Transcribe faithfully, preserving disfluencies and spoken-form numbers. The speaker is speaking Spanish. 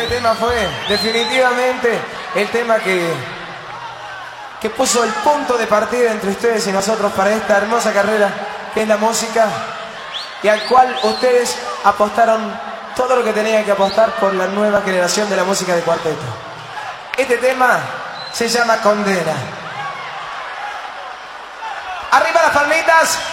Este tema fue definitivamente el tema que, que puso el punto de partida entre ustedes y nosotros para esta hermosa carrera que es la música, y al cual ustedes apostaron todo lo que tenían que apostar por la nueva generación de la música de cuarteto. Este tema se llama Condena. ¡Arriba las palmitas!